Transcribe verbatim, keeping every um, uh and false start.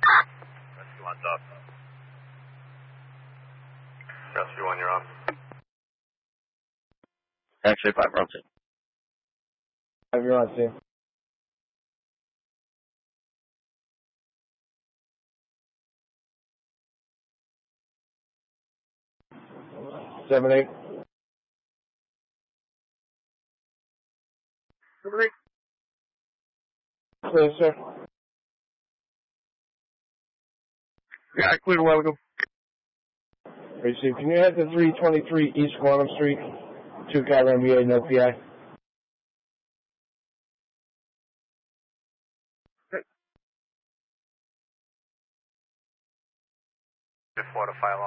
Rescue one's up. Rescue one, you're on. Actually, five, we're on scene. Five, you're on scene. Seven, eight. Seven, eight. Clear, sir. Yeah, I cleared a while ago. Receive. Can you head to three twenty-three East Quantum Street? Two car M B A, no P I. Just water file